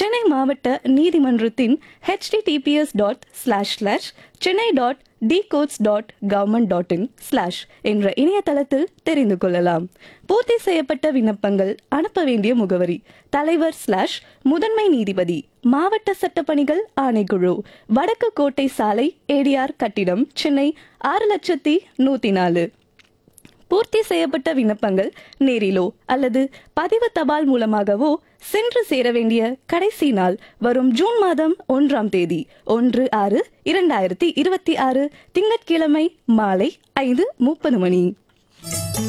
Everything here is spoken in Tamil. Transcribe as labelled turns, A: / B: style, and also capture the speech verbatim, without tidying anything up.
A: சென்னை மாவட்ட நீதிமன்றத்தின் HTTPS dot slash slash Chennai dot டிகோட்ஸ் dot government dot in slash என்ற இணையதளத்தில் தெரிந்து கொள்ளலாம். பூர்த்தி செய்யப்பட்ட விண்ணப்பங்கள் அனுப்ப வேண்டிய முகவரி: தலைவர் ஸ்லாஷ் முதன்மை நீதிபதி, மாவட்ட சட்டப்பணிகள் ஆணைக்குழு, வடக்கு கோட்டை சாலை, ஏடிஆர் கட்டிடம், சென்னை ஆறு லட்சத்தி நூத்தி நாலு. பூர்த்தி செய்யப்பட்ட விண்ணப்பங்கள் நேரிலோ அல்லது பதிவு தபால் மூலமாகவோ சென்று சேர வேண்டிய கடைசி நாள் வரும் ஜூன் மாதம் ஒன்றாம் தேதி ஒன்று ஆறு இரண்டாயிரத்தி இருபத்தி ஆறு திங்கட்கிழமை மாலை ஐந்து முப்பது மணி.